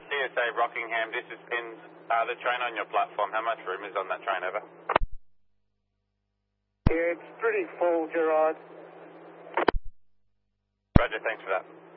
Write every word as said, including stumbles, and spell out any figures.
C S A Rockingham, this is Pins. Uh, the train on your platform, how much room is on that train, over? Yeah, it's pretty full, Gerard. Roger, thanks for that.